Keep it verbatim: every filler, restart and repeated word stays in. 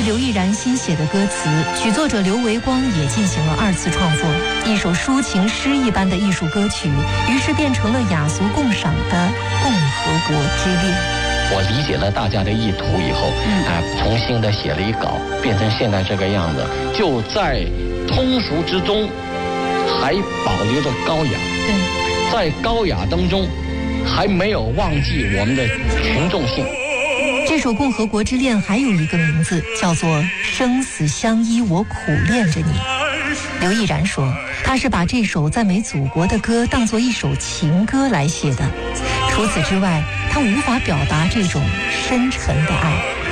刘毅然新写的歌词，曲作者刘维光也进行了二次创作，一首抒情诗一般的艺术歌曲，于是变成了雅俗共赏的《共和国之恋》。 我理解了大家的意图以后，嗯、啊，重新的写了一稿，变成现在这个样子，就在通俗之中，还保留着高雅。 对， 在高雅当中，还没有忘记我们的群众性。 这首《共和国之恋》还有一个名字，叫做《生死相依，我苦恋着你》。刘毅然说，他是把这首赞美祖国的歌当作一首情歌来写的。除此之外，他无法表达这种深沉的爱。